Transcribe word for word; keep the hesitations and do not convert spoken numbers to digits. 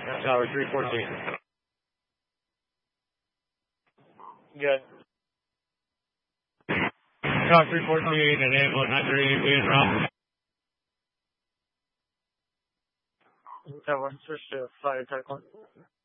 Tower three fourteen. Good. Tower three fourteen and ambulance nine three being dropped. That one switch to fire type one.